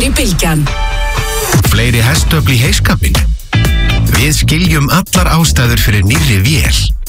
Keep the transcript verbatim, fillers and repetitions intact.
í Bylgjan. Fleiri hestöfl í heyskapinn? Við skiljum allar ástæður fyrir nýrri vél.